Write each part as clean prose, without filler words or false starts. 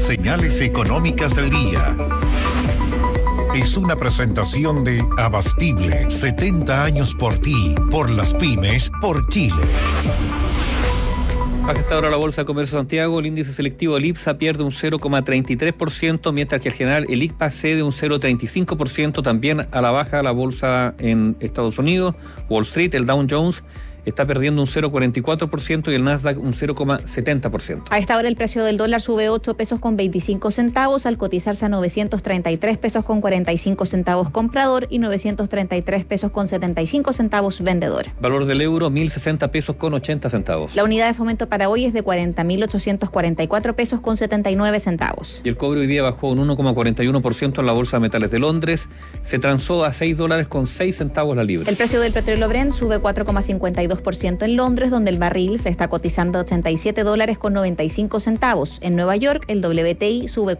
Señales económicas del día. Es una presentación de Abastible, 70 años por ti, por las pymes, por Chile. Baja hasta ahora la Bolsa de Comercio de Santiago, el índice selectivo del IPSA pierde un 0,33%, mientras que el general el ICPA cede un 0,35%, también a la baja la bolsa en Estados Unidos. Wall Street, el Dow Jones está perdiendo un 0,44% y el Nasdaq un 0,70%. A esta hora el precio del dólar sube 8 pesos con 25 centavos al cotizarse a 933 pesos con 45 centavos comprador y 933 pesos con 75 centavos vendedor. Valor del euro 1.060 pesos con 80 centavos. La unidad de fomento para hoy es de 40.844 pesos con 79 centavos. Y el cobre hoy día bajó un 1,41% en la Bolsa de Metales de Londres. Se transó a $6 con 6 centavos la libra. El precio del petróleo Brent sube 4,52% en Londres, donde el barril se está cotizando a $87 con 95 centavos. En Nueva York, el WTI sube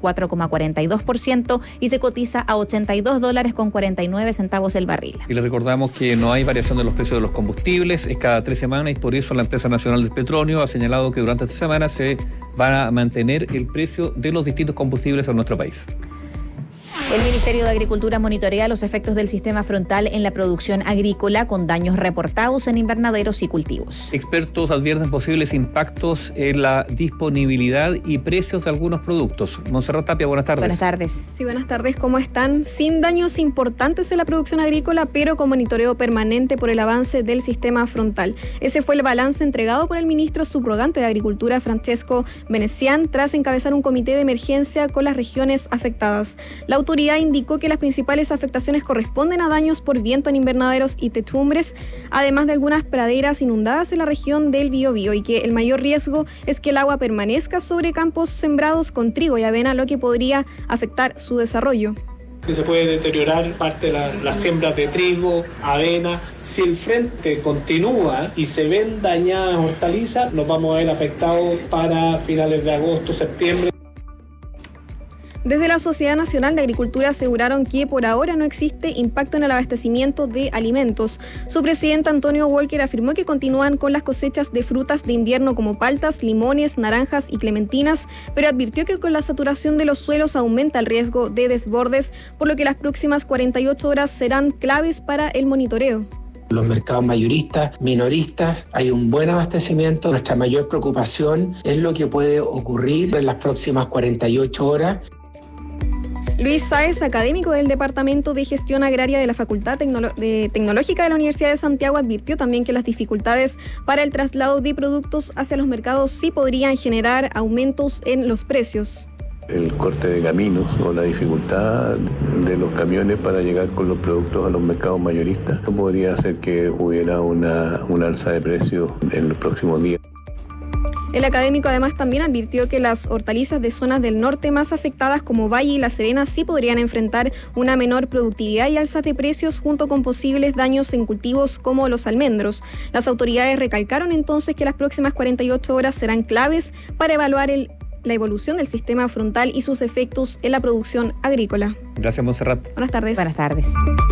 4,42% y se cotiza a $82 con 49 centavos el barril. Y les recordamos que no hay variación de los precios de los combustibles, es cada 3 semanas y por eso la Empresa Nacional del Petróleo ha señalado que durante esta semana se va a mantener el precio de los distintos combustibles en nuestro país. El Ministerio de Agricultura monitorea los efectos del sistema frontal en la producción agrícola con daños reportados en invernaderos y cultivos. Expertos advierten posibles impactos en la disponibilidad y precios de algunos productos. Montserrat Tapia, buenas tardes. Buenas tardes. Sí, buenas tardes. ¿Cómo están? Sin daños importantes en la producción agrícola, pero con monitoreo permanente por el avance del sistema frontal. Ese fue el balance entregado por el ministro subrogante de Agricultura, Francesco Venecián, tras encabezar un comité de emergencia con las regiones afectadas. La autoridad indicó que las principales afectaciones corresponden a daños por viento en invernaderos y techumbres, además de algunas praderas inundadas en la región del Biobío, y que el mayor riesgo es que el agua permanezca sobre campos sembrados con trigo y avena, lo que podría afectar su desarrollo. Que se puede deteriorar parte de las siembras de trigo, avena. Si el frente continúa y se ven dañadas hortalizas, nos vamos a ver afectados para finales de agosto, septiembre. Desde la Sociedad Nacional de Agricultura aseguraron que por ahora no existe impacto en el abastecimiento de alimentos. Su presidente Antonio Walker afirmó que continúan con las cosechas de frutas de invierno como paltas, limones, naranjas y clementinas, pero advirtió que con la saturación de los suelos aumenta el riesgo de desbordes, por lo que las próximas 48 horas serán claves para el monitoreo. Los mercados mayoristas, minoristas, hay un buen abastecimiento. Nuestra mayor preocupación es lo que puede ocurrir en las próximas 48 horas. Luis Sáez, académico del Departamento de Gestión Agraria de la Facultad Tecnológica de la Universidad de Santiago, advirtió también que las dificultades para el traslado de productos hacia los mercados sí podrían generar aumentos en los precios. El corte de caminos o la dificultad de los camiones para llegar con los productos a los mercados mayoristas podría hacer que hubiera una alza de precios en los próximos días. El académico además también advirtió que las hortalizas de zonas del norte más afectadas como Valle y La Serena sí podrían enfrentar una menor productividad y alza de precios junto con posibles daños en cultivos como los almendros. Las autoridades recalcaron entonces que las próximas 48 horas serán claves para evaluar la evolución del sistema frontal y sus efectos en la producción agrícola. Gracias, Montserrat. Buenas tardes. Buenas tardes.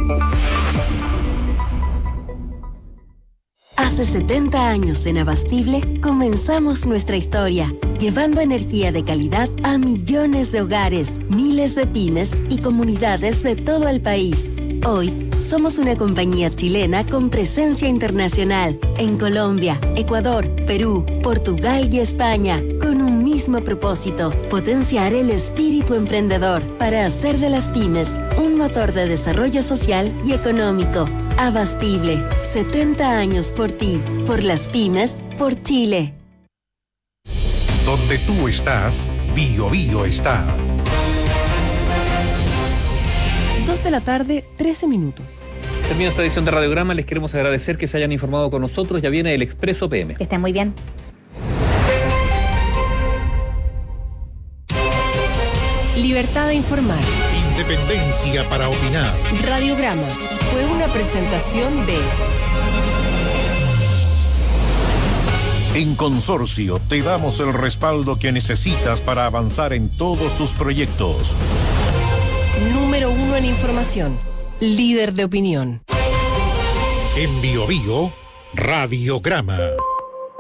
Hace 70 años en Abastible comenzamos nuestra historia, llevando energía de calidad a millones de hogares, miles de pymes y comunidades de todo el país. Hoy somos una compañía chilena con presencia internacional en Colombia, Ecuador, Perú, Portugal y España, con un mismo propósito: potenciar el espíritu emprendedor para hacer de las pymes un motor de desarrollo social y económico. Abastible, 70 años por ti, por las pymes, por Chile. Donde tú estás, Biobío está. 2 de la tarde, 13 minutos. Termina esta edición de Radiograma. Les queremos agradecer que se hayan informado con nosotros. Ya viene el Expreso PM. Que estén muy bien. Libertad de informar. Independencia para opinar. Radiograma fue una presentación de... En Consorcio te damos el respaldo que necesitas para avanzar en todos tus proyectos. Número 1 en información. Líder de opinión. En Biobío, Radiograma.